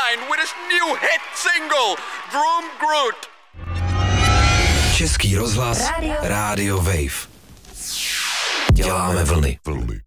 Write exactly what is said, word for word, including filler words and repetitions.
Rammstein with his new hit single, Droom Groot. Český rozhlas, Radio, Radio Wave. Děláme vlny. vlny.